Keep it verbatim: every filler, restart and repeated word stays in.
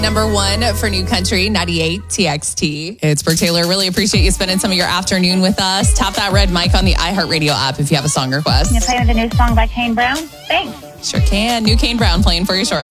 Number one for New Country, ninety-eight T X T. It's Brooke Taylor. Really appreciate you spending some of your afternoon with us. Tap that red mic on the iHeartRadio app if you have a song request. Can you play the new song by Kane Brown? Thanks. Sure can. New Kane Brown playing for you shortly.